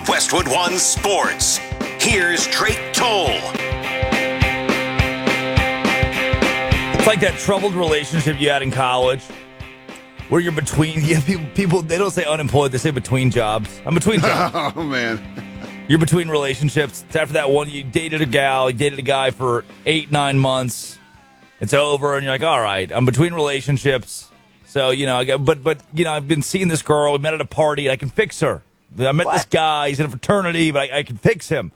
Westwood One Sports. Here's Drake Toll. It's like that troubled relationship you had in college where you're between, people, they don't say unemployed, they say between jobs. I'm between jobs. Oh, man. You're between relationships. It's after that one, you dated a gal, you dated a guy for 8-9 months. It's over, and you're like, all right, I'm between relationships. So, but I've been seeing this girl. We met at a party. I can fix her. I met this guy. He's in a fraternity, but I can fix him.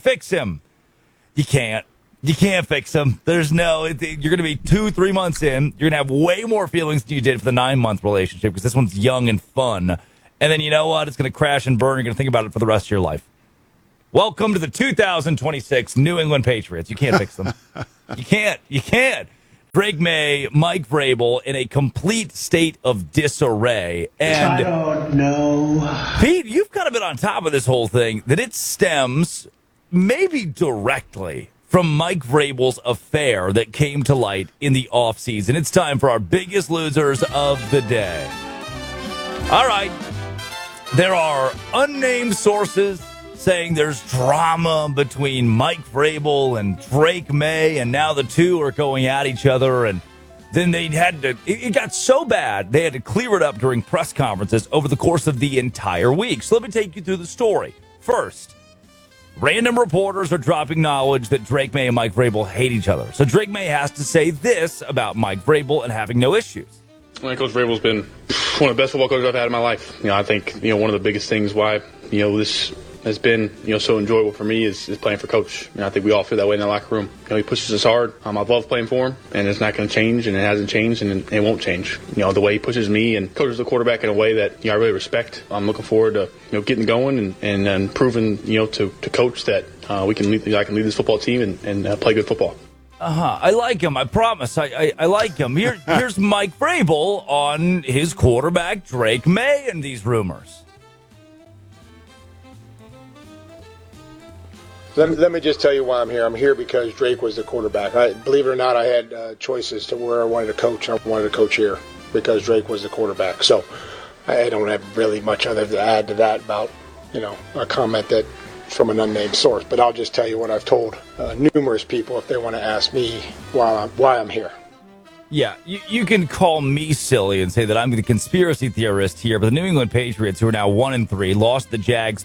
You can't. You can't fix him. There's you're going to be 2-3 months in. You're going to have way more feelings than you did for the 9-month relationship because this one's young and fun. And then you know what? It's going to crash and burn. You're going to think about it for the rest of your life. Welcome to the 2026 New England Patriots. You can't fix them. You can't. Drake Maye, Mike Vrabel in a complete state of disarray. And I don't know. Pete, you've kind of been on top of this whole thing, that it stems maybe directly from Mike Vrabel's affair that came to light in the offseason. It's time for our biggest losers of the day. All right. There are unnamed sources saying there's drama between Mike Vrabel and Drake Maye, and now the two are going at each other, and then it got so bad, they had to clear it up during press conferences over the course of the entire week. So let me take you through the story. First, random reporters are dropping knowledge that Drake Maye and Mike Vrabel hate each other. So Drake Maye has to say this about Mike Vrabel and having no issues. Coach Vrabel's been one of the best football coaches I've had in my life. I think, one of the biggest things why, this has been, so enjoyable for me is playing for Coach. I think we all feel that way in the locker room. He pushes us hard. I love playing for him, and it's not going to change, and it hasn't changed, and it won't change. The way he pushes me and coaches the quarterback in a way that I really respect. I'm looking forward to getting going and proving to Coach that I can lead this football team and play good football. I like him. I promise. I like him. Here's Mike Vrabel on his quarterback Drake Maye and these rumors. Let me just tell you why I'm here. I'm here because Drake was the quarterback. Believe it or not, I had choices to where I wanted to coach. I wanted to coach here because Drake was the quarterback. So I don't have really much other to add to that about, a comment that from an unnamed source. But I'll just tell you what I've told numerous people if they want to ask me why I'm here. Yeah, you can call me silly and say that I'm the conspiracy theorist here, but the New England Patriots, who are now 1-3, lost the Jags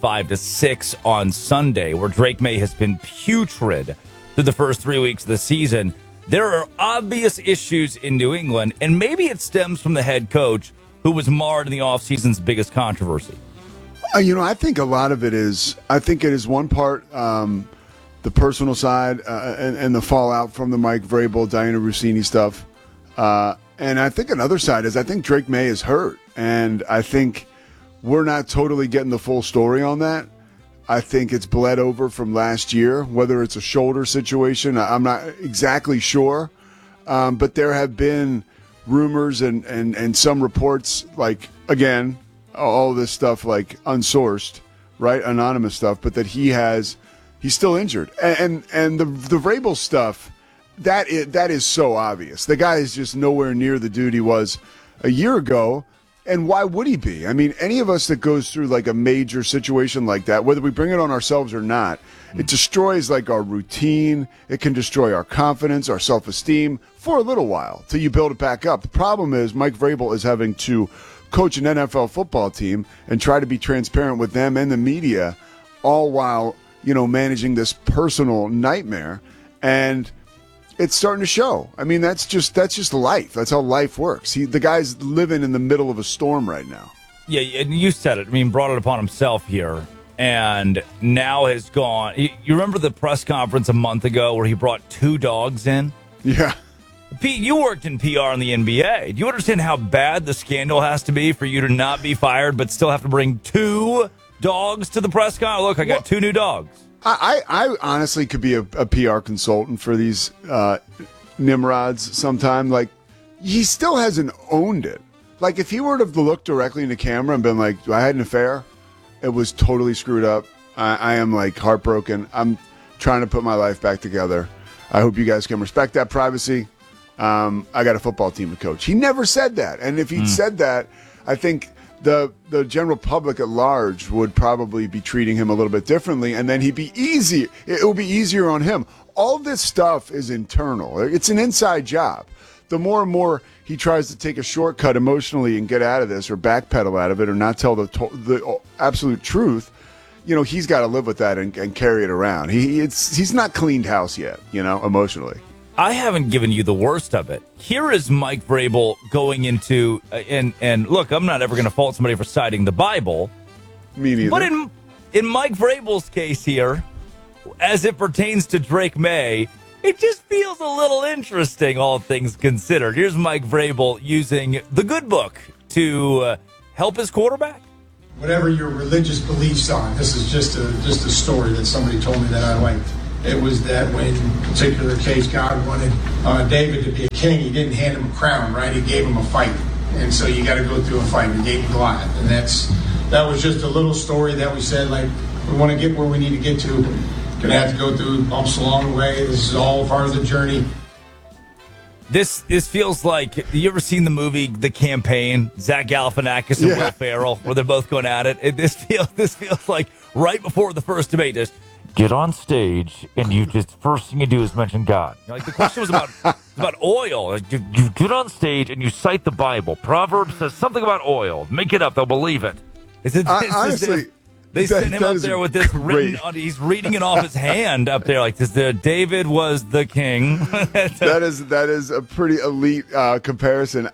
35-6 on Sunday, where Drake Maye has been putrid through the first 3 weeks of the season. There are obvious issues in New England, and maybe it stems from the head coach, who was marred in the offseason's biggest controversy. I think a lot of it is, one part the personal side and the fallout from the Mike Vrabel, Diana Russini stuff. And I think another side is I think Drake Maye is hurt. And I think we're not totally getting the full story on that. I think it's bled over from last year, whether it's a shoulder situation. I'm not exactly sure. But there have been rumors and some reports, like, again, all this stuff like unsourced, right? Anonymous stuff, but that he's still injured. And the Vrabel stuff, that is so obvious. The guy is just nowhere near the dude he was a year ago. And why would he be? I mean, any of us that goes through like a major situation like that, whether we bring it on ourselves or not, it destroys like our routine. It can destroy our confidence, our self-esteem for a little while till you build it back up. The problem is Mike Vrabel is having to coach an NFL football team and try to be transparent with them and the media, all while managing this personal nightmare, and it's starting to show. I mean, that's just life. That's how life works. The guy's living in the middle of a storm right now. Yeah, and you said it. I mean, brought it upon himself here, and now has gone. You remember the press conference a month ago where he brought 2 dogs in? Yeah. Pete, you worked in PR in the NBA. Do you understand how bad the scandal has to be for you to not be fired but still have to bring 2 dogs to the press conference? Look, I got 2 new dogs. I honestly could be a PR consultant for these Nimrods sometime. Like, he still hasn't owned it. Like, if he were to look directly in the camera and been like, I had an affair, it was totally screwed up. I am, like, heartbroken. I'm trying to put my life back together. I hope you guys can respect that privacy. I got a football team to coach. He never said that. And if he'd said that, I think the general public at large would probably be treating him a little bit differently, and then he'd be easy. It will be easier on him. All this stuff is internal. It's an inside job. The more and more he tries to take a shortcut emotionally and get out of this, or backpedal out of it, or not tell the absolute truth, he's got to live with that and carry it around. He's not cleaned house yet, emotionally. I haven't given you the worst of it. Here is Mike Vrabel going into, and look, I'm not ever going to fault somebody for citing the Bible. Me neither. But in Mike Vrabel's case here, as it pertains to Drake May, it just feels a little interesting, all things considered. Here's Mike Vrabel using the good book to help his quarterback. Whatever your religious beliefs are, this is just a story that somebody told me that I liked. It was that when, in a particular case, God wanted David to be a king, he didn't hand him a crown, right? He gave him a fight. And so you got to go through a fight. He gave him Goliath. And that was just a little story that we said, like, we want to get where we need to get to. Going to have to go through bumps along the way. This is all part of the journey. This feels like, you ever seen the movie The Campaign? Zach Galifianakis and Will Ferrell, where they're both going at it. This feels like right before the first debate. Just get on stage, and you just first thing you do is mention God. Like the question was about oil. Like, you get on stage and you cite the Bible. Proverbs says something about oil. Make it up; they'll believe it. Honestly, they sent him up there with this written. He's reading it off his hand up there, like this. David was the king. that is a pretty elite comparison.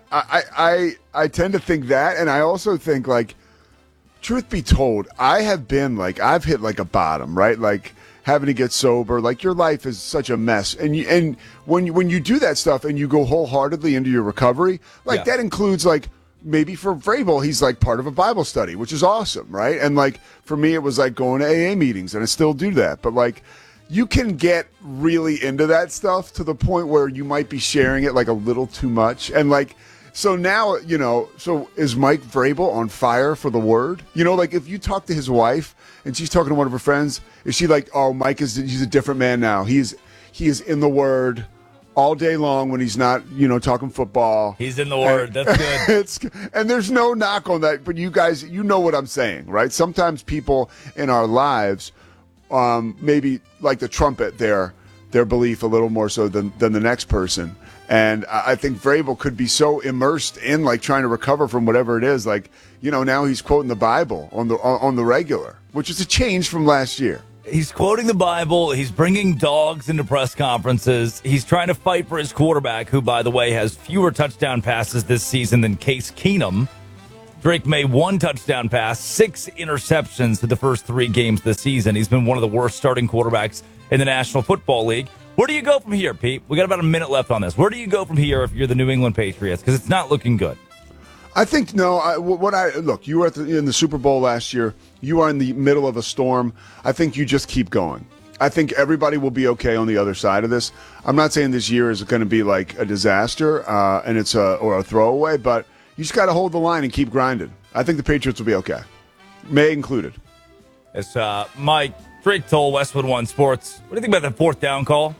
I tend to think that, and I also think, like, truth be told, I've hit like a bottom, right? Like having to get sober, like your life is such a mess. And when you do that stuff and you go wholeheartedly into your recovery, like that includes, like, maybe for Vrabel, he's like part of a Bible study, which is awesome, right? And like for me, it was like going to AA meetings, and I still do that. But like you can get really into that stuff to the point where you might be sharing it like a little too much. And like, so now, so is Mike Vrabel on fire for the word? Like if you talk to his wife and she's talking to one of her friends, is she like, oh, he's a different man now. He is in the word all day long when he's not, talking football. He's in the word. That's good. And there's no knock on that, but you guys, know what I'm saying, right? Sometimes people in our lives maybe like to trumpet their belief a little more so than the next person. And I think Vrabel could be so immersed in like trying to recover from whatever it is. Like, now he's quoting the Bible on the regular, which is a change from last year. He's quoting the Bible. He's bringing dogs into press conferences. He's trying to fight for his quarterback, who, by the way, has fewer touchdown passes this season than Case Keenum. Drake May, 1 touchdown pass, 6 interceptions through the first 3 games this season. He's been one of the worst starting quarterbacks in the National Football League. Where do you go from here, Pete? We got about a minute left on this. Where do you go from here if you're the New England Patriots? Because it's not looking good. I think look. You were in the Super Bowl last year. You are in the middle of a storm. I think you just keep going. I think everybody will be okay on the other side of this. I'm not saying this year is going to be like a disaster and it's a throwaway, but you just got to hold the line and keep grinding. I think the Patriots will be okay, May included. It's Mike, Drake Toll, Westwood One Sports. What do you think about that 4th down call?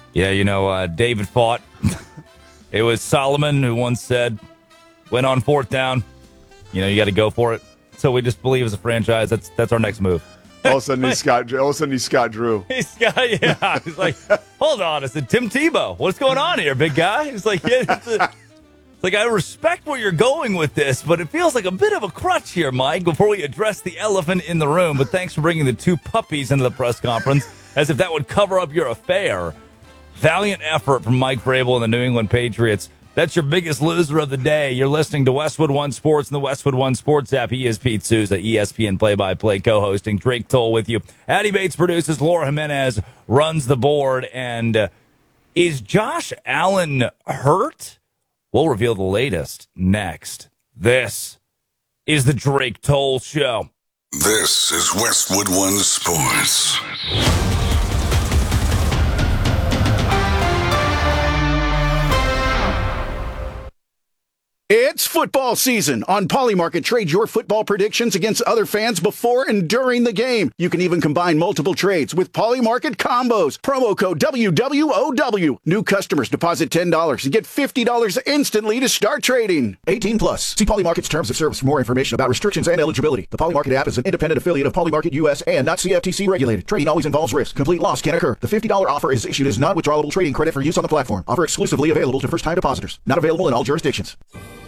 Yeah, David fought. It was Solomon who once said, when on 4th down, you got to go for it. So we just believe as a franchise, that's our next move. All of a sudden he's Scott Drew. He's like, hold on, it's Tim Tebow. What's going on here, big guy? He's like, it's like, I respect where you're going with this, but it feels like a bit of a crutch here, Mike, before we address the elephant in the room. But thanks for bringing the 2 puppies into the press conference, as if that would cover up your affair. Valiant effort from Mike Vrabel and the New England Patriots. That's your biggest loser of the day. You're listening to Westwood One Sports and the Westwood One Sports app. He is Pete Souza, ESPN play-by-play co-hosting. Drake Toll with you. Addie Bates produces. Laura Jimenez runs the board. And is Josh Allen hurt? We'll reveal the latest next. This is the Drake Toll Show. This is Westwood One Sports. It's football season. On Polymarket, trade your football predictions against other fans before and during the game. You can even combine multiple trades with Polymarket combos. Promo code WWOW. New customers deposit $10 and get $50 instantly to start trading. 18 plus. See Polymarket's terms of service for more information about restrictions and eligibility. The Polymarket app is an independent affiliate of Polymarket US and not CFTC regulated. Trading always involves risk. Complete loss can occur. The $50 offer is issued as non-withdrawable trading credit for use on the platform. Offer exclusively available to first-time depositors. Not available in all jurisdictions.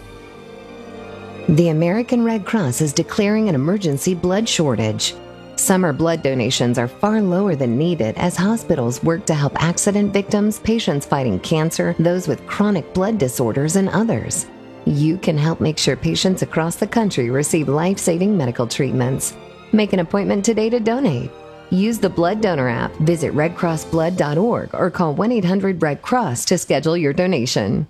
The American Red Cross is declaring an emergency blood shortage. Summer blood donations are far lower than needed as hospitals work to help accident victims, patients fighting cancer, those with chronic blood disorders, and others. You can help make sure patients across the country receive life-saving medical treatments. Make an appointment today to donate. Use the Blood Donor app, visit redcrossblood.org, or call 1-800-RED-CROSS to schedule your donation.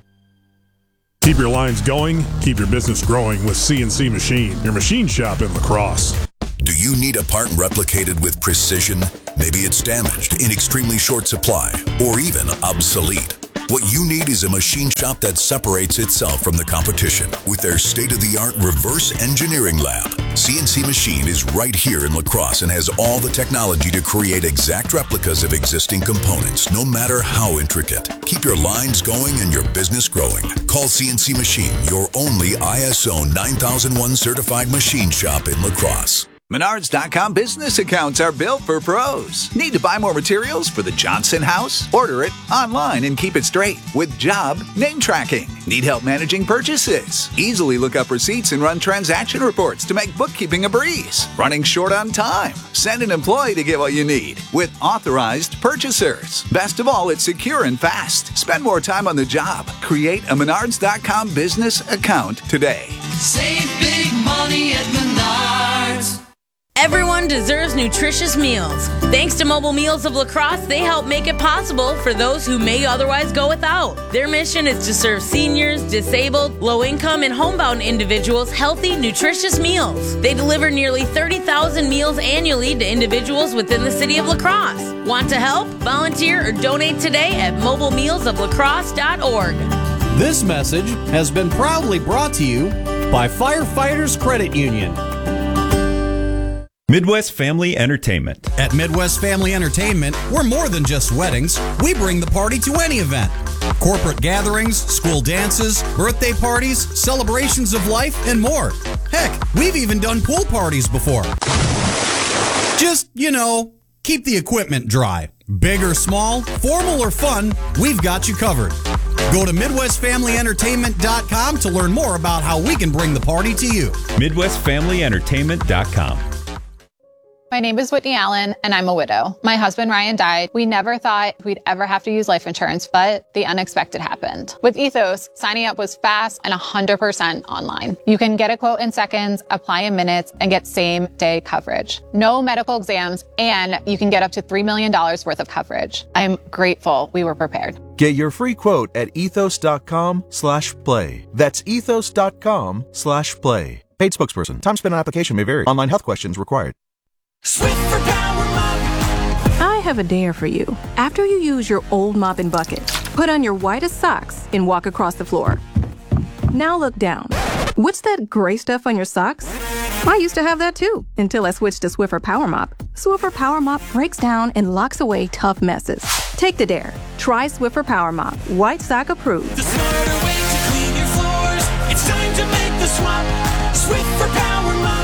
Keep your lines going, keep your business growing with CNC Machine, your machine shop in La Crosse. Do you need a part replicated with precision? Maybe it's damaged, in extremely short supply, or even obsolete. What you need is a machine shop that separates itself from the competition with their state-of-the-art reverse engineering lab. CNC Machine is right here in La Crosse and has all the technology to create exact replicas of existing components, no matter how intricate. Keep your lines going and your business growing. Call CNC Machine, your only ISO 9001 certified machine shop in La Crosse. Menards.com business accounts are built for pros. Need to buy more materials for the Johnson house? Order it online and keep it straight with job name tracking. Need help managing purchases? Easily look up receipts and run transaction reports to make bookkeeping a breeze. Running short on time? Send an employee to get what you need with authorized purchasers. Best of all, it's secure and fast. Spend more time on the job. Create a Menards.com business account today. Save big money at Menards. Everyone deserves nutritious meals. Thanks to Mobile Meals of La Crosse, they help make it possible for those who may otherwise go without. Their mission is to serve seniors, disabled, low-income, and homebound individuals healthy, nutritious meals. They deliver nearly 30,000 meals annually to individuals within the city of La Crosse. Want to help? Volunteer or donate today at mobilemealsoflacrosse.org. This message has been proudly brought to you by Firefighters Credit Union. Midwest Family Entertainment. At Midwest Family Entertainment, we're more than just weddings. We bring the party to any event. Corporate gatherings, school dances, birthday parties, celebrations of life, and more. Heck, we've even done pool parties before. Just, keep the equipment dry. Big or small, formal or fun, we've got you covered. Go to MidwestFamilyEntertainment.com to learn more about how we can bring the party to you. MidwestFamilyEntertainment.com. My name is Whitney Allen, and I'm a widow. My husband, Ryan, died. We never thought we'd ever have to use life insurance, but the unexpected happened. With Ethos, signing up was fast and 100% online. You can get a quote in seconds, apply in minutes, and get same-day coverage. No medical exams, and you can get up to $3 million worth of coverage. I'm grateful we were prepared. Get your free quote at ethos.com/play. That's ethos.com/play. Paid spokesperson. Time spent on application may vary. Online health questions required. Swiffer Power Mop. I have a dare for you. After you use your old mop and bucket, put on your whitest socks and walk across the floor. Now look down. What's that gray stuff on your socks? I used to have that too, until I switched to Swiffer Power Mop. Swiffer Power Mop breaks down and locks away tough messes. Take the dare. Try Swiffer Power Mop. White sock approved. The smarter way to clean your floors. It's time to make the swap. Swiffer Power Mop.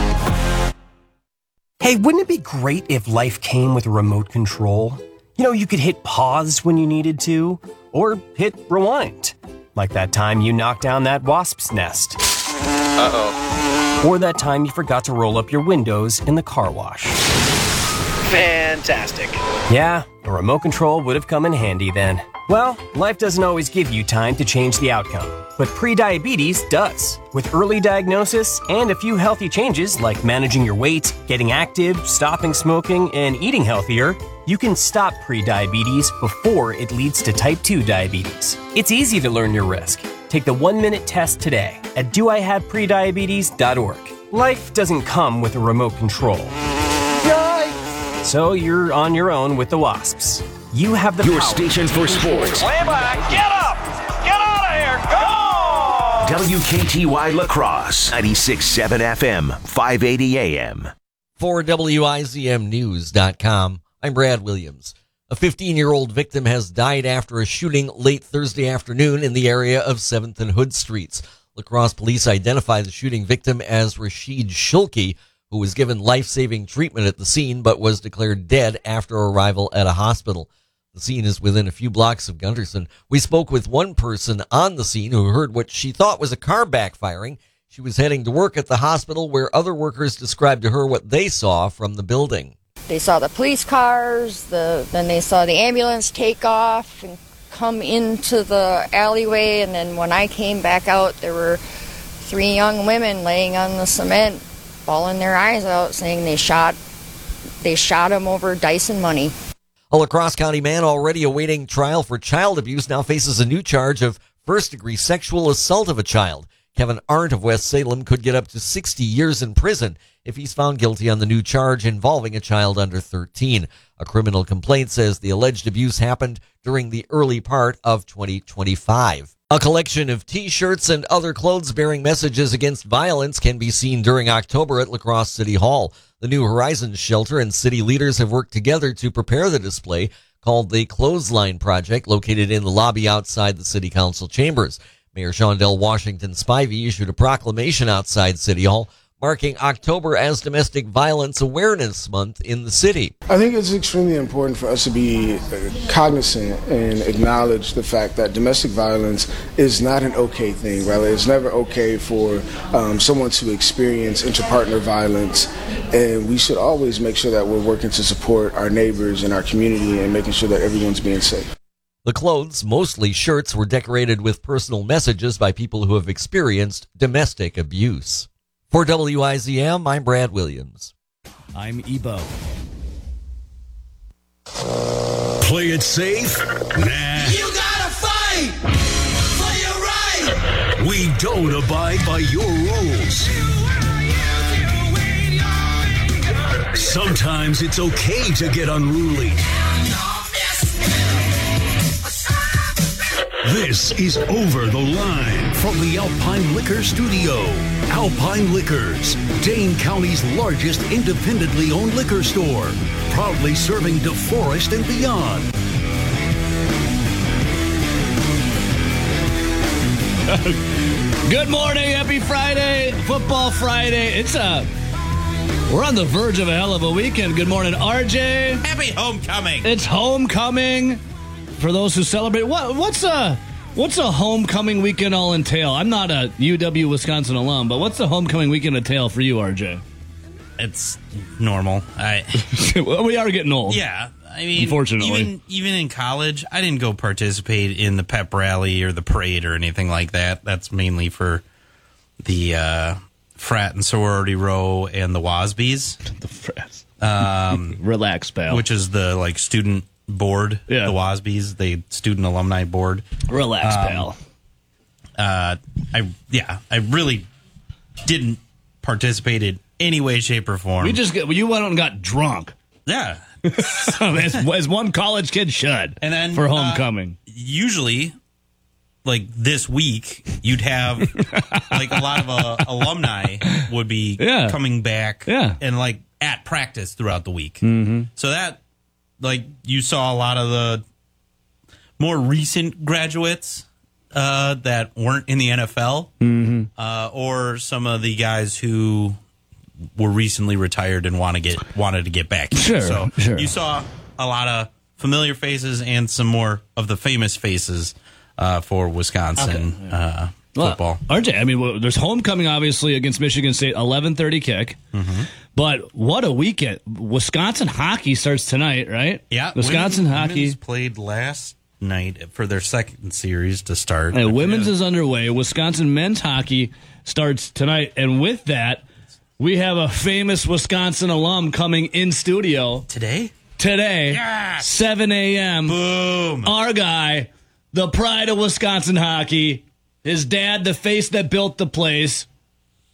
Hey, wouldn't it be great if life came with a remote control? You could hit pause when you needed to, or hit rewind. Like that time you knocked down that wasp's nest. Uh-oh. Or that time you forgot to roll up your windows in the car wash. Fantastic. Yeah, a remote control would have come in handy then. Well, life doesn't always give you time to change the outcome, but prediabetes does. With early diagnosis and a few healthy changes like managing your weight, getting active, stopping smoking, and eating healthier, you can stop prediabetes before it leads to type 2 diabetes. It's easy to learn your risk. Take the 1-minute test today at doihaveprediabetes.org. Life doesn't come with a remote control. Yikes! So you're on your own with the wasps. You have the Your power. station for sports. Way back, get up! Get out of here! Go! WKTY La Crosse, 96.7 FM, 580 AM. For WIZMnews.com, I'm Brad Williams. A 15-year-old victim has died after a shooting late Thursday afternoon in the area of 7th and Hood Streets. La Crosse police identified the shooting victim as Rashid Shulki, who was given life-saving treatment at the scene but was declared dead after arrival at a hospital. The scene is within a few blocks of Gunderson. We spoke with one person on the scene who heard what she thought was a car backfiring. She was heading to work at the hospital where other workers described to her what they saw from the building. They saw the police cars, then they saw the ambulance take off and come into the alleyway, and then when I came back out, there were 3 young women laying on the cement, bawling their eyes out, saying they shot him over Dyson money. A La Crosse County man already awaiting trial for child abuse now faces a new charge of first-degree sexual assault of a child. Kevin Arndt of West Salem could get up to 60 years in prison if he's found guilty on the new charge involving a child under 13. A criminal complaint says the alleged abuse happened during the early part of 2025. A collection of T-shirts and other clothes bearing messages against violence can be seen during October at La Crosse City Hall. The New Horizons shelter and city leaders have worked together to prepare the display called the Clothesline Project, located in the lobby outside the City Council chambers. Mayor Shondell Washington Spivey issued a proclamation outside City Hall marking October as Domestic Violence Awareness Month in the city. I think it's extremely important for us to be cognizant and acknowledge the fact that domestic violence is not an okay thing, right? It's never okay for someone to experience interpartner violence, and we should always make sure that we're working to support our neighbors and our community and making sure that everyone's being safe. The clothes, mostly shirts, were decorated with personal messages by people who have experienced domestic abuse. For WIZM, I'm Brad Williams. I'm Ebo. Play it safe? Nah. You gotta fight for your right. We don't abide by your rules. Sometimes it's okay to get unruly. This is Over the Line from the Alpine Liquor Studio. Alpine Liquors, Dane County's largest independently owned liquor store, proudly serving DeForest and beyond. Good morning, happy Friday, Football Friday. We're on the verge of a hell of a weekend. Good morning, RJ. Happy homecoming. It's homecoming. For those who celebrate, what's a homecoming weekend all entail? I'm not a UW Wisconsin alum, but what's the homecoming weekend entail for you, RJ? It's normal. We are getting old. Yeah, I mean, unfortunately, even in college, I didn't go participate in the pep rally or the parade or anything like that. That's mainly for the frat and sorority row and the WASBs. The frats. Relax, pal. Which is the student board, yeah. The WASBs, the student alumni board. Relax, pal. I really didn't participate in any way, shape, or form. You went out and got drunk. Yeah. as one college kid should. And then for homecoming. Usually, this week, you'd have a lot of alumni would be coming back and at practice throughout the week. Mm-hmm. So that you saw a lot of the more recent graduates that weren't in the NFL, or some of the guys who were recently retired and wanted to get back. Sure, so sure. You saw a lot of familiar faces and some more of the famous faces for Wisconsin football. Well, RJ, there's homecoming obviously against Michigan State, 11:30 kick. Mm-hmm. But what a weekend! Wisconsin hockey starts tonight, right? Yeah, Wisconsin hockey women's played last night for their second series to start. And women's is underway. Wisconsin men's hockey starts tonight, and with that, we have a famous Wisconsin alum coming in studio today. Yes! 7 a.m. Boom! Our guy, the pride of Wisconsin hockey. His dad, the face that built the place.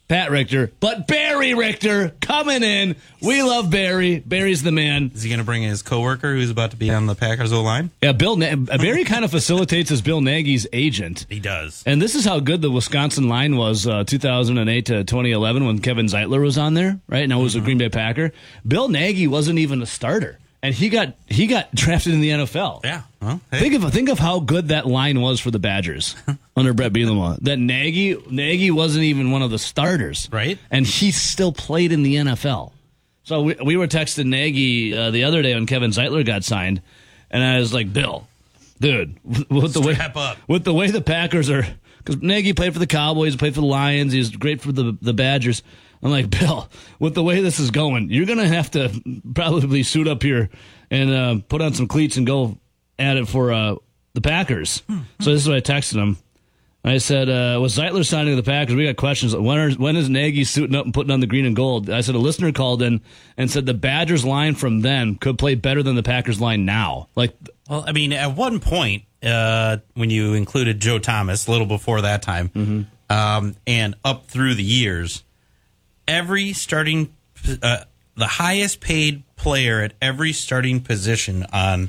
Pat Richter, but Barry Richter coming in. We love Barry. Barry's the man. Is he going to bring his coworker who's about to be on the Packers O-line? Yeah, Barry kind of facilitates as Bill Nagy's agent. He does. And this is how good the Wisconsin line was 2008 to 2011 when Kevin Zeitler was on there, right? Now it was a Green Bay Packer. Bill Nagy wasn't even a starter. And he got drafted in the NFL. Yeah. Well, hey. Think of how good that line was for the Badgers under Brett Bielema. That Nagy wasn't even one of the starters, right? And he still played in the NFL. So we were texting Nagy the other day when Kevin Zeitler got signed, and I was like, Bill, dude, with the way the Packers are, because Nagy played for the Cowboys, played for the Lions, he was great for the Badgers. I'm like, Bill, with the way this is going, you're going to have to probably suit up here and put on some cleats and go at it for the Packers. So this is what I texted him. I said, was Zeitler signing to the Packers? We got questions. When is Nagy suiting up and putting on the green and gold? I said a listener called in and said the Badgers line from then could play better than the Packers line now. Well, I mean, at one point, when you included Joe Thomas, a little before that time, and up through the years, every starting, the highest paid player at every starting position on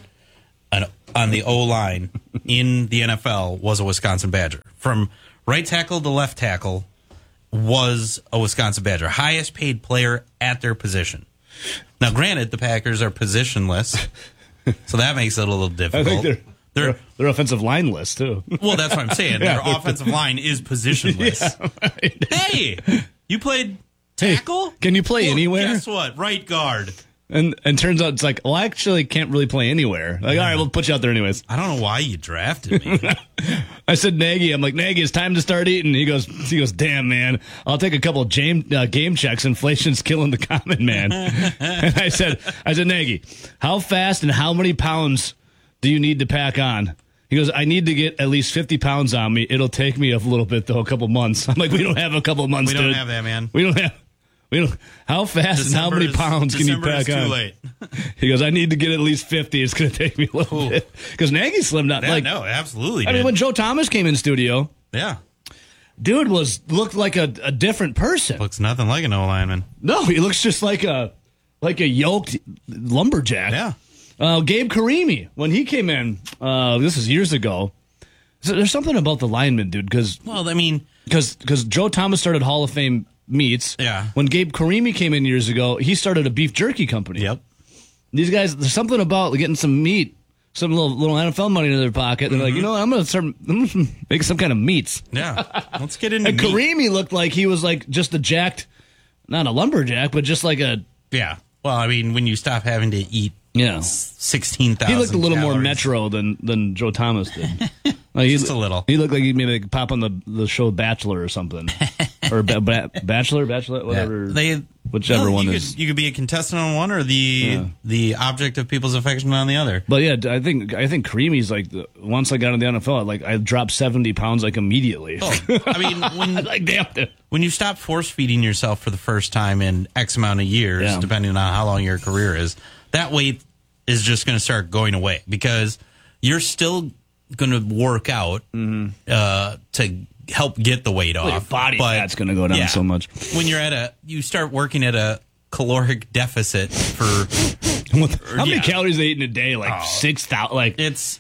the O-line in the NFL was a Wisconsin Badger. From right tackle to left tackle was a Wisconsin Badger. Highest paid player at their position. Now, granted, the Packers are positionless, so that makes it a little difficult. I think they're offensive lineless, too. Well, that's what I'm saying. Their offensive line is positionless. Yeah, right. Hey, you played tackle? Can you play anywhere? Guess what? Right guard. And turns out it's like, well, I actually can't really play anywhere. Like, all right, we'll put you out there anyways. I don't know why you drafted me. I said, Nagy, I'm like, Nagy, it's time to start eating. He goes, damn, man, I'll take a couple of game checks. Inflation's killing the common man. And I said, Nagy, how fast and how many pounds do you need to pack on? He goes, I need to get at least 50 pounds on me. It'll take me a little bit, though, a couple months. I'm like, we don't have a couple months, We don't have that, man. We don't. How fast and how many pounds can you pack on? Too late. He goes, I need to get at least 50. It's going to take me a little bit. Because Nagy slimmed down. Yeah, no, absolutely. I mean, when Joe Thomas came in studio, dude looked like a different person. Looks nothing like an O-lineman. No, he looks just like a yoked lumberjack. Yeah. Gabe Karimi, when he came in, this is years ago. So there's something about the lineman, dude. Because Joe Thomas started Hall of Fame meats. Yeah. When Gabe Karimi came in years ago, he started a beef jerky company. Yep. These guys, there's something about getting some meat, some little NFL money in their pocket. They're like, you know what? I'm going to make some kind of meats. Yeah. Let's get into and meat. Karimi looked like he was like just a jacked, not a lumberjack, but just like a. Yeah. Well, I mean, when you stop having to eat 16,000 He looked a little calories. more Metro than Joe Thomas did. Just a little. He looked like he'd maybe pop on the show Bachelor or something. Or Bachelorette, whatever. Whichever one is. You could be a contestant on one or the object of people's affection on the other. But yeah, I think Karimi's like, once I got in the NFL, I dropped 70 pounds immediately. Oh, I mean, when you stop force feeding yourself for the first time in X amount of years, depending on how long your career is, that weight is just going to start going away because you're still going to work out to help get the weight off. Your body fat's going to go down so much. When you start working at a caloric deficit for how many calories they eat in a day? 6,000.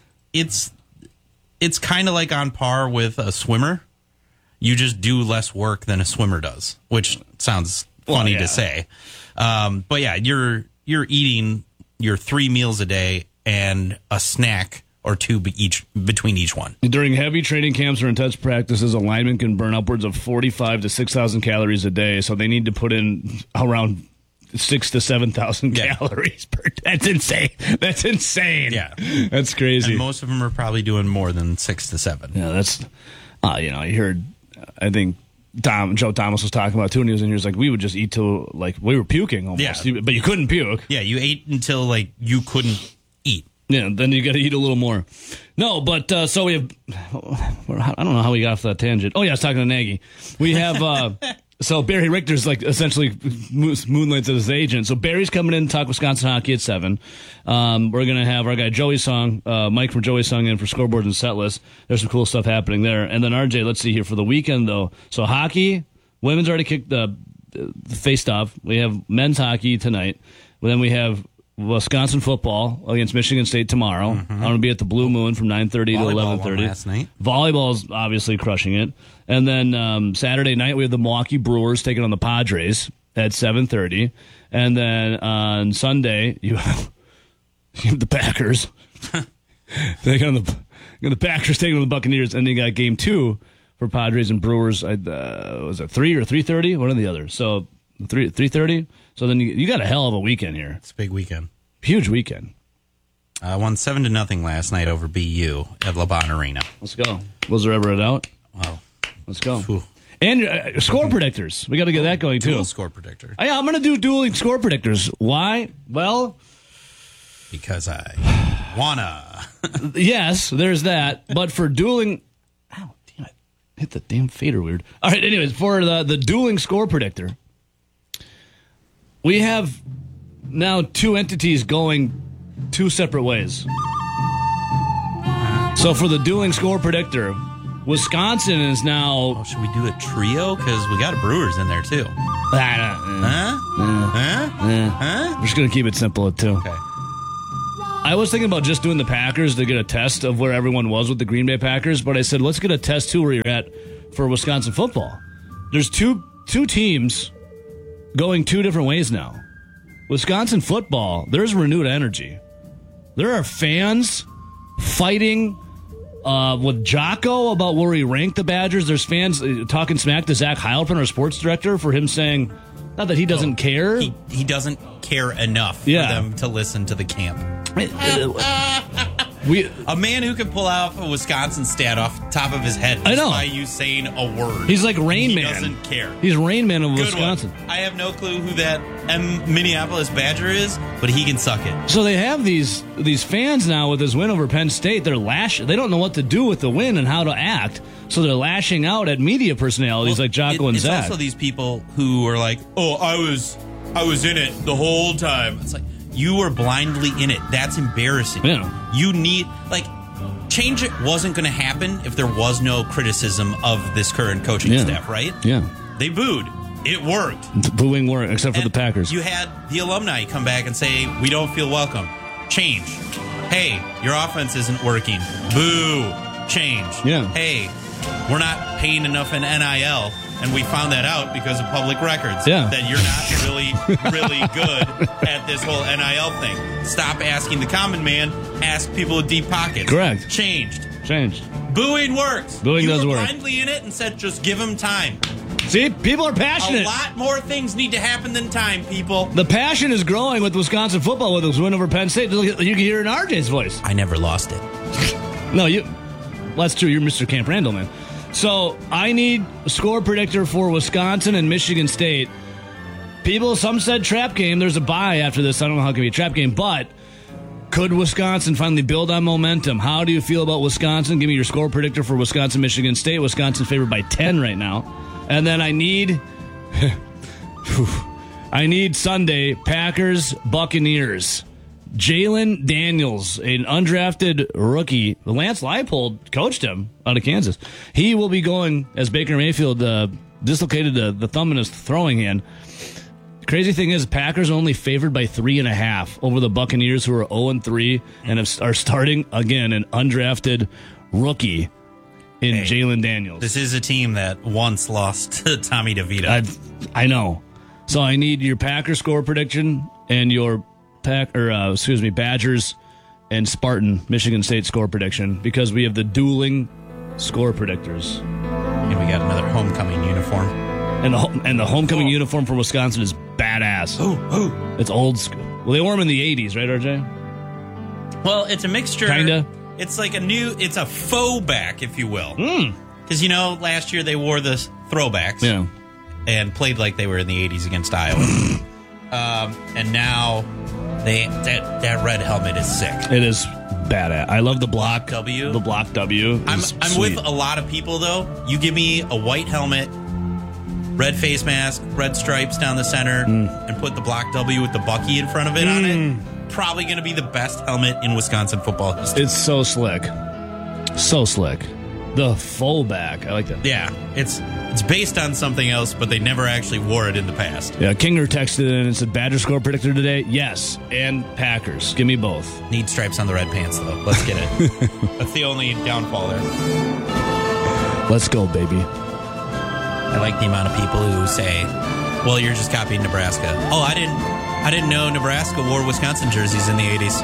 It's kind of like on par with a swimmer. You just do less work than a swimmer does, which sounds funny to say. But yeah, you're eating your 3 meals a day and a snack or two between each one. During heavy training camps or intense practices, a lineman can burn upwards of 45 to 6,000 calories a day, so they need to put in around 6,000 to 7,000 calories per day. That's insane. That's insane. Yeah. That's crazy. And most of them are probably doing more than 6 to 7. Yeah, that's, I heard, I think, Joe Thomas was talking about too, and he was in here. He was like, we would just eat till we were puking almost, but you couldn't puke. Yeah, you ate until you couldn't eat. Yeah, then you got to eat a little more. No, but so we have. I don't know how we got off that tangent. Oh yeah, I was talking to Nagy. We have. So Barry Richter's essentially moonlights as his agent. So Barry's coming in to talk Wisconsin hockey at 7. We're gonna have our guy Joey Song, Mike from Joey Song in for scoreboards and set list. There's some cool stuff happening there. And then RJ, let's see here for the weekend though. So hockey, Women's already kicked faced off. We have men's hockey tonight. Then we have Wisconsin football against Michigan State tomorrow. I'm going to be at the Blue Moon from 9:30 to 11:30. Last night. Volleyball's obviously crushing it. And then Saturday night we have the Milwaukee Brewers taking on the Padres at 7:30. And then on Sunday you have the Packers taking on the Packers taking on the Buccaneers, and then you got game 2 for Padres and Brewers. Was it 3 or 3:30? One or the other. So 3:30. So then you got a hell of a weekend here. It's a big weekend. Huge weekend. Won 7-0 last night over BU at LeBron Arena. Let's go. Was there ever a doubt? Wow. Let's go. Whew. And score predictors. We got to get that going, too. Dual score predictor. Yeah, I'm going to do dueling score predictors. Why? Well, because I wanna. Yes, there's that. But for dueling... Ow, damn it. Hit the damn fader weird. All right, anyways, for the dueling score predictor, we have now 2 entities going 2 separate ways. So for the dueling score predictor, Wisconsin is now... Oh, should we do a trio? Because we got a Brewers in there, too. We're just going to keep it simple at 2. Okay. I was thinking about just doing the Packers to get a test of where everyone was with the Green Bay Packers, but I said, let's get a test, too, where you're at for Wisconsin football. There's two teams going 2 different ways now. Wisconsin football, there's renewed energy. There are fans fighting with Jocko about where he ranked the Badgers. There's fans talking smack to Zach Heilprin, our sports director, for him saying, not that he doesn't care. He doesn't care enough for them to listen to the camp. A man who can pull out a Wisconsin stat off the top of his head just by you saying a word. He's like Rain Man. He doesn't care. He's Rain Man of Good Wisconsin. one. I have no clue who that Minneapolis Badger is, but he can suck it. So they have these fans now with this win over Penn State. They don't know what to do with the win and how to act. So they're lashing out at media personalities like Jocko and Zach. It's also these people who are like, "Oh, I was in it the whole time." It's like, you were blindly in it. That's embarrassing. Yeah. You need, change it wasn't going to happen if there was no criticism of this current coaching staff, right? Yeah. They booed. It worked. Booing worked, except for the Packers. You had the alumni come back and say, we don't feel welcome. Change. Hey, your offense isn't working. Boo. Change. Yeah. Hey, we're not paying enough in NIL. And we found that out because of public records. Yeah. That you're not really good at this whole NIL thing. Stop asking the common man. Ask people with deep pockets. Correct. Changed. Booing works. Booing does work. You work. were blindly in it and said, just give them time. See, people are passionate. A lot more things need to happen than time, people. The passion is growing with Wisconsin football with this win over Penn State. You can hear it in RJ's voice. I never lost it. No, that's true. You're Mr. Camp Randall, man. So I need a score predictor for Wisconsin and Michigan State. Some said trap game. There's a bye after this. I don't know how it can be a trap game, but could Wisconsin finally build on momentum? How do you feel about Wisconsin? Give me your score predictor for Wisconsin, Michigan State. Wisconsin favored by 10 right now. And then I need Sunday, Packers, Buccaneers. Jalen Daniels, an undrafted rookie. Lance Leipold coached him out of Kansas. He will be going as Baker Mayfield dislocated the thumb in his throwing hand. Crazy thing is, Packers are only favored by 3.5 over the Buccaneers, who are 0-3 and are starting again an undrafted rookie in Jalen Daniels. This is a team that once lost to Tommy DeVito. I know. So I need your Packers score prediction and your Badgers and Spartan Michigan State score prediction, because we have the dueling score predictors. And we got another homecoming uniform. And the homecoming uniform for Wisconsin is badass. It's old school. Well, they wore them in the 80s, right, RJ? Well, it's a mixture. Kinda. It's like it's a faux back, if you will. Because, last year they wore the throwbacks. Yeah. And played like they were in the 80s against Iowa. And now that red helmet is sick. It is badass. I love the block W. The block W. I'm with a lot of people, though. You give me a white helmet, red face mask, red stripes down the center, and put the block W with the Bucky in front of it on it. Probably going to be the best helmet in Wisconsin football history. It's so slick. So slick. The fullback. I like that. Yeah, it's based on something else, but they never actually wore it in the past. Yeah, Kinger texted in and said, Badger score predictor today? Yes, and Packers. Give me both. Need stripes on the red pants, though. Let's get it. That's the only downfall there. Let's go, baby. I like the amount of people who say, well, you're just copying Nebraska. Oh, I didn't know Nebraska wore Wisconsin jerseys in the 80s.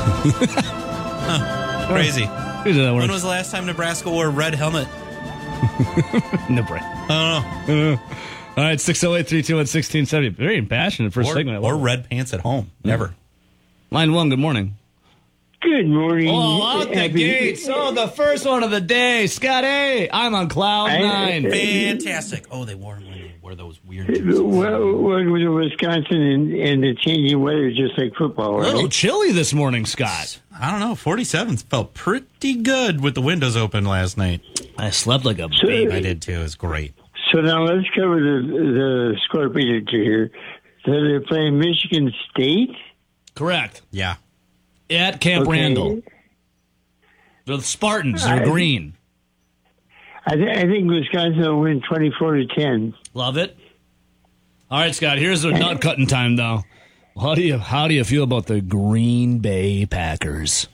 Huh, crazy. When was the last time Nebraska wore a red helmet? Nebraska. I don't know. All right, 608-321-1670. Very impassioned first segment. Or red pants at home. Never. Line 1, good morning. Good morning. Oh, out the gates. Oh, the first one of the day. Scotty, I'm on cloud 9. Fantastic. Oh, they wore them when they wore those weird jerseys. Well, Wisconsin and the changing weather just like football, right? A little chilly this morning, Scott. I don't know. 47 felt pretty good with the windows open last night. I slept like a baby. I did too. It was great. So now let's cover the score predictor here. So they're playing Michigan State? Correct. Yeah. At Camp Randall. The Spartans. They're green. I think Wisconsin will win 24-10. Love it. All right, Scott. Here's the nut cutting time, though. How do you feel about the Green Bay Packers?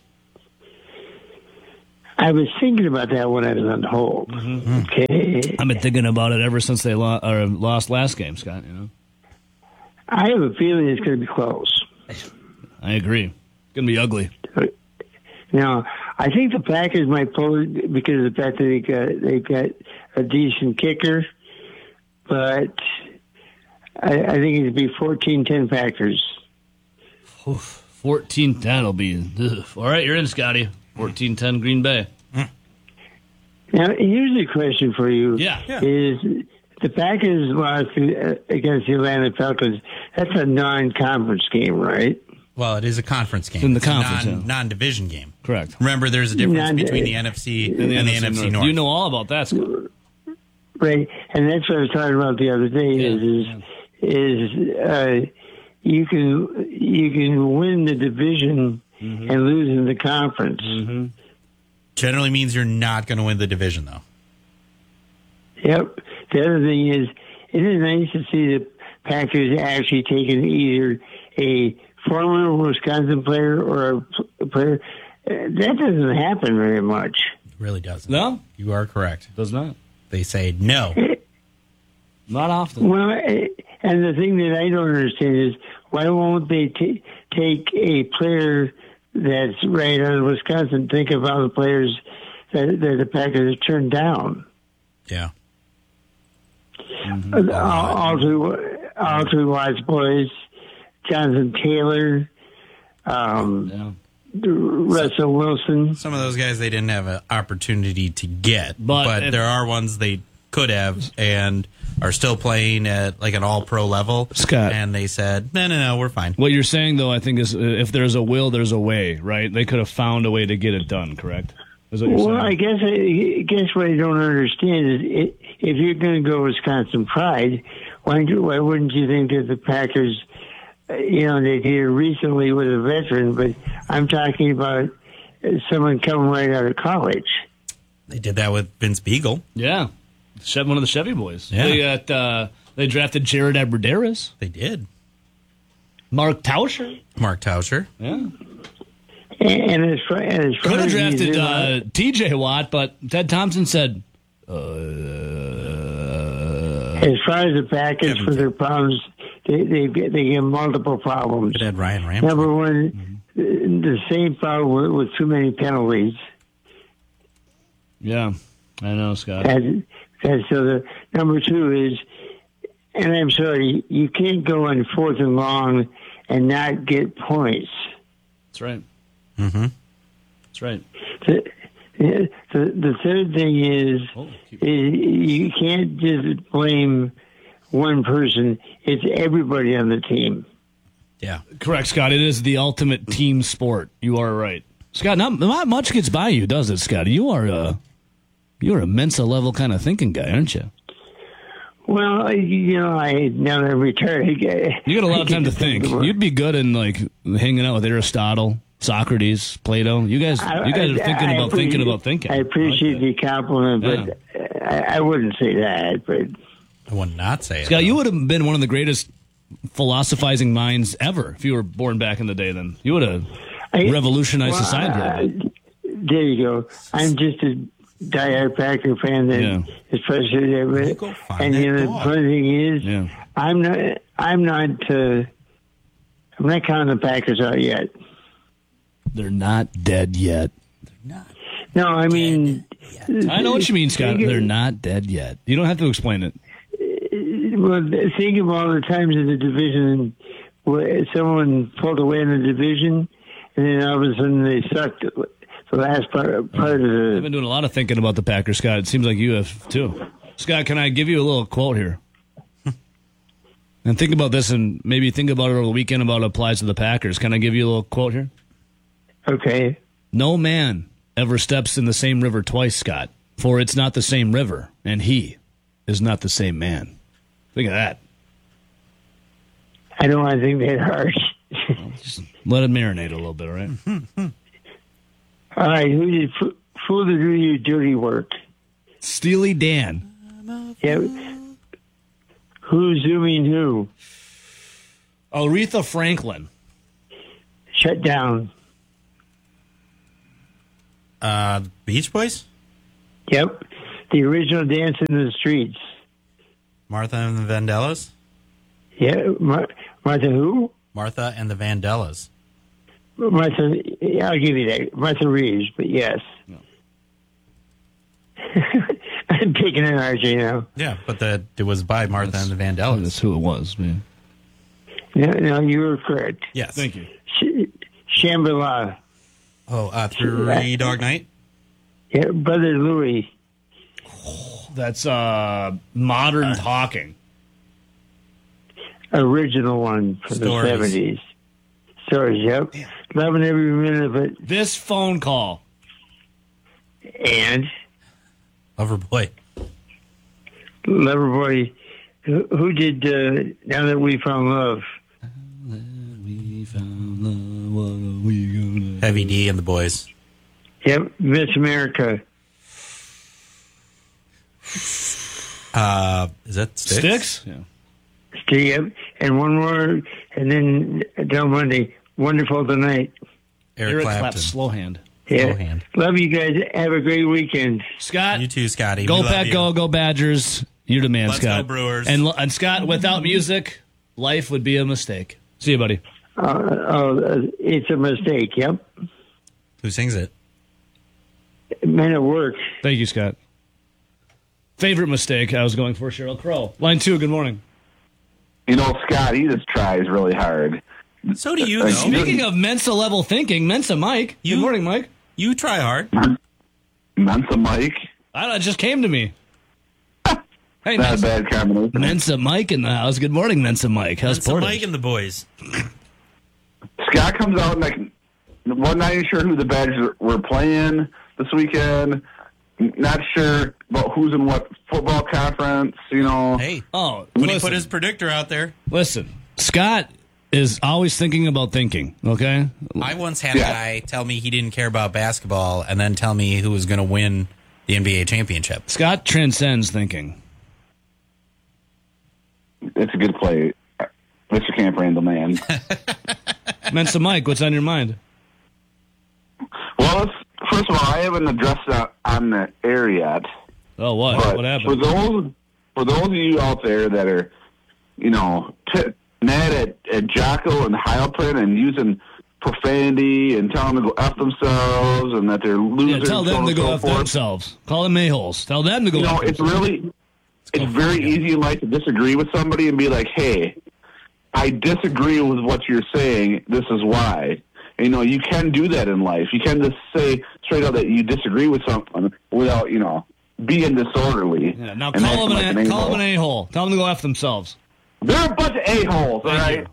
I was thinking about that when I was on hold. Mm-hmm. Okay. I've been thinking about it ever since they lost last game, Scott. You know. I have a feeling it's going to be close. I agree. It's going to be ugly. Now, I think the Packers might pull it because of the fact that they've got a decent kicker, but I think it'd be 14-10 Packers. 14-10 will be... Ugh. All right, you're in, Scotty. 14-10 Green Bay. Now, here's a question for you. Yeah. Is the Packers lost against the Atlanta Falcons? That's a non-conference game, right? Well, it is a conference game. In the conference, non-division game. Correct. Remember, there's a difference between the NFC and the NFC North. You know all about that, Scott. Right, and that's what I was talking about the other day. You can win the division and lose in the conference. Mm-hmm. Generally means you're not going to win the division, though. Yep. The other thing is, it is nice to see the Packers actually taking either a former Wisconsin player or a player. That doesn't happen very much. It really doesn't. No? You are correct. It does not. They say no. Not often. Well, and the thing that I don't understand is, why won't they take a player that's right out of Wisconsin, think of all the players that the Packers have turned down? Yeah. All three Watts boys, Jonathan Taylor, Russell Wilson. Some of those guys they didn't have an opportunity to get, but there are ones they could have and are still playing at like an all-pro level. Scott. And they said, no, we're fine. What you're saying, though, I think is if there's a will, there's a way, right? They could have found a way to get it done, correct? Is what you're saying? I guess what I don't understand is if you're going to go Wisconsin pride, why wouldn't you think that the Packers, they did it recently with a veteran, but I'm talking about someone coming right out of college. They did that with Vince Beagle. Yeah. One of the Chevy boys. Yeah. They drafted Jared Abbrederis. They did. Mark Tauscher. Yeah. And as far could have drafted T.J. Watt, but Ted Thompson said. As far as the Packers for their problems, they get multiple problems. They had Ryan Ramsey. Number one, the same problem with too many penalties. Yeah, I know, Scott. And so the number two is, and I'm sorry, you can't go on 4th and long and not get points. That's right. Mm-hmm. That's right. The third thing is you can't just blame one person. It's everybody on the team. Yeah. Correct, Scott. It is the ultimate team sport. You are right. Scott, not much gets by you, does it, Scott? You're a Mensa level kind of thinking guy, aren't you? Well, I now that I'm retired. You got a lot of time to think. You'd be good in like hanging out with Aristotle, Socrates, Plato. You guys are thinking about thinking. I appreciate the compliment, but I wouldn't say that. But I would not say it. Scott, you would have been one of the greatest philosophizing minds ever if you were born back in the day. Then you would have revolutionized society. There you go. I'm just a diehard Packer fan, especially that. And the funny thing is, I'm not counting the Packers out yet. They're not dead yet. No, I mean, I know what you mean, Scott. They're not dead yet. You don't have to explain it. Well, think of all the times in the division where someone pulled away in the division, and then all of a sudden they sucked. The last part of the. I've been doing a lot of thinking about the Packers, Scott. It seems like you have too. Scott, can I give you a little quote here? And think about this, and maybe think about it over the weekend about it applies to the Packers. Can I give you a little quote here? Okay. No man ever steps in the same river twice, Scott, for it's not the same river, and he is not the same man. Think of that. I don't want to think that harsh. Just let it marinate a little bit, all right? All right, who did fool to do your dirty work? Steely Dan. Yeah. Who's zooming who? Aretha Franklin. Shut down. Beach Boys? Yep. The original Dance in the Streets. Martha and the Vandellas? Yeah. Martha who? Martha and the Vandellas. Martha, I'll give you that. Martha Reeves, but yes. No. I'm picking an RJ now. Yeah, but it was by Martha and the Vandellas. That's who it was, man. No, you were correct. Yes. Thank you. Shambhala. Oh, Three Dog Night? Yeah, Brother Louie. That's Modern Talking. Original one from the 70s. Stories, yep. Loving every minute of it. This phone call. And? Loverboy. Loverboy. Who did Now That We Found Love? We found love, what are we gonna Heavy D and the Boys. Yep, Miss America. Is that Styx? Yeah. Yep. And one more, and then Del Monday. Wonderful Tonight. Eric Clapton. Slow hand. Yeah. Slow hand. Love you guys. Have a great weekend. Scott. You too, Scotty. Go Pack, go Badgers. You're the man, Let's Scott. go Brewers. And Scott, without music, life would be a mistake. See you, buddy. It's a mistake, yep. Who sings it? Men at Work. Thank you, Scott. Favorite mistake I was going for, Sheryl Crow. Line 2, good morning. You know, Scott, he just tries really hard. So do you, though. Speaking of Mensa level thinking, Mensa Mike. Good morning, Mike. You try hard. Mensa Mike? I don't know, it just came to me. Hey, not a bad combination. Mensa Mike in the house. Good morning, Mensa Mike. How's Mensa Portage? Mike and the boys. Scott comes out and, like, wasn't not even sure who the Badgers were playing this weekend. Not sure about who's in what football conference, you know. Hey. Oh, when he put his predictor out there. Listen, Scott is always thinking about thinking, okay? I once had a guy tell me he didn't care about basketball and then tell me who was going to win the NBA championship. Scott transcends thinking. It's a good play. Mr. Camp Randall, man. Mensa Mike, what's on your mind? Well, first of all, I haven't addressed that on the air yet. Oh, what? But What happened? For those of you out there that are, you know, mad at Jocko and Heilprin and using profanity and telling them to go F themselves and that they're losers. Yeah, tell them to go F themselves. Call them a-holes. Tell them to go F themselves. It's very easy in life to disagree with somebody and be like, hey, I disagree with what you're saying. This is why. And, you know, you can do that in life. You can just say straight out that you disagree with someone without, you know, being disorderly. Yeah, now call them an a-hole. Tell them to go F themselves. They're a bunch of a-holes, all right?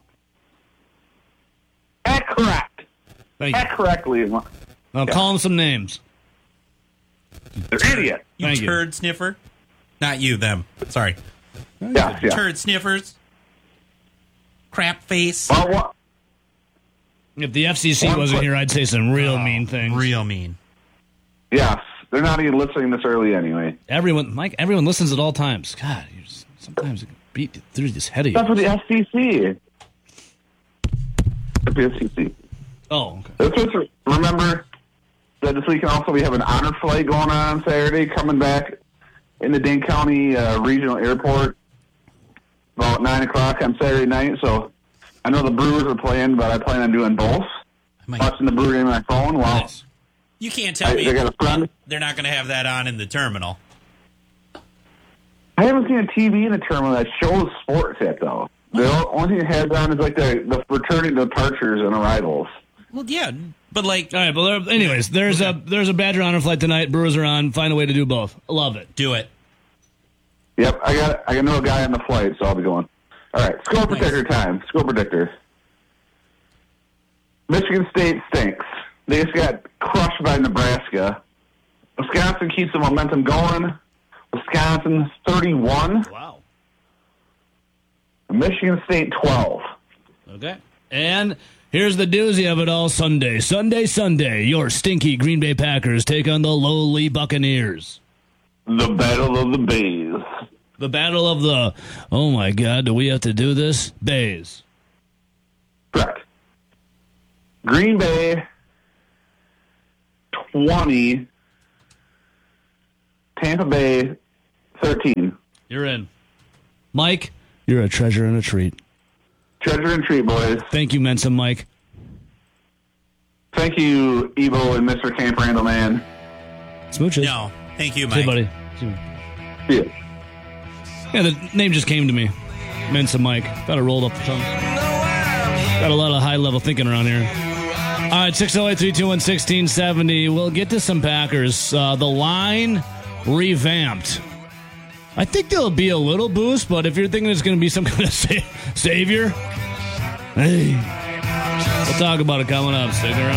Act correct. Act correctly. Now call them some names. They're idiots. You turd sniffer. Not you, them. Sorry. Yeah. Turd sniffers. Crap face. Well, If the FCC wasn't here, I'd say some real mean things. Real mean. Yes. They're not even listening this early anyway. Everyone listens at all times. God, sometimes it can beat through this head of you. That's for the FCC. The FCC. Oh, okay. Remember that this weekend also we have an honor flight going on Saturday, coming back in the Dane County Regional Airport about 9 o'clock on Saturday night. So I know the Brewers are playing, but I plan on doing both. Watching the Brewer game on my phone while... Nice. You can't tell me they're not going to have that on in the terminal. I haven't seen a TV in the terminal that shows sports yet, though. The only thing it has on is like the returning departures and arrivals. Well, yeah, but like... All right, but anyways, there's a Badger honor flight tonight. Brewers are on. Find a way to do both. I love it. Do it. Yep, I know a guy on the flight, so I'll be going. All right, score predictor time. Score predictor. Michigan State stinks. They just got crushed by Nebraska. Wisconsin keeps the momentum going. Wisconsin 31. Wow. Michigan State 12. Okay. And here's the doozy of it all Sunday. Your stinky Green Bay Packers take on the lowly Buccaneers. The Battle of the Bays. The Battle of the, oh my God, do we have to do this? Bays. Correct. Green Bay 20. Tampa Bay 13. You're in. Mike, you're a treasure and a treat. Treasure and treat, boys. Thank you, Mensa Mike. Thank you, Evo and Mr. Camp Randall, man. Smooches. No, thank you, Mike. See you, buddy. See you. Yeah, the name just came to me. Mensa Mike. Got it rolled up the tongue. Got a lot of high-level thinking around here. All right, 608-321-1670. We'll get to some Packers. The line revamped. I think there'll be a little boost, but if you're thinking it's going to be some kind of savior, hey, we'll talk about it coming up. Stick around.